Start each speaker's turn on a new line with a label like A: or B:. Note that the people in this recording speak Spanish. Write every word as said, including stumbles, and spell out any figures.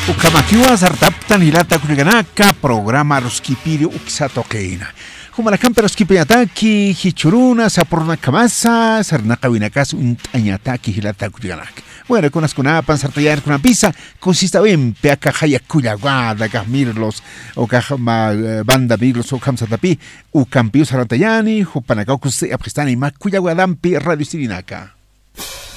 A: Ukamakiwa sartaptan hilata kuriganaka programa Roskipiri uksatokeina. Humalakampe Roskipiyataki, Hichuruna, Saporna Kamasa, Sarnakawinakas, Untañataki hilata kuriganaka. Bueno, con las cunapan, sartallar con una pizza, consiste en peaca hayakuya guada, mirlos, o cajama banda mirlos, o kamsatapi, u campios saratayani, jupanacaucus, apistani, macuya guadampi, radio sirinaka.